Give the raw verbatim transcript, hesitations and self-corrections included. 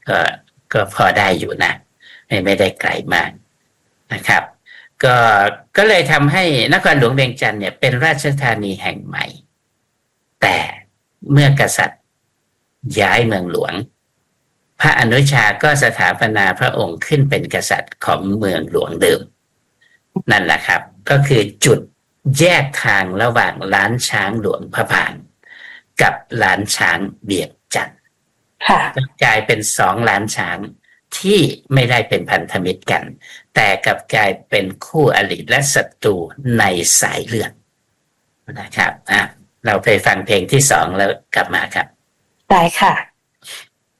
ก็ก็พอได้อยู่นะไม่ไม่ได้ไกลมากนะครับก็ก็เลยทำให้นครหลวงเวียงจันทร์เนี่ยเป็นราชธานีแห่งใหม่แต่เมื่อกษัตริย์ย้ายเมืองหลวงพระอนุชาก็สถาปนาพระองค์ขึ้นเป็นกษัตริย์ของเมืองหลวงเดิมนั่นแหละครับก็คือจุดแยกทางระหว่างล้านช้างหลวงพระพานกับล้านช้างเวียงจันทร์กลายเป็นสองล้านช้างที่ไม่ได้เป็นพันธมิตรกันแต่กลับกลายเป็นคู่อริและศัตรูในสายเลือดนะครับอ่ะเราไปฟังเพลงที่สองแล้วกลับมาครับได้ค่ะ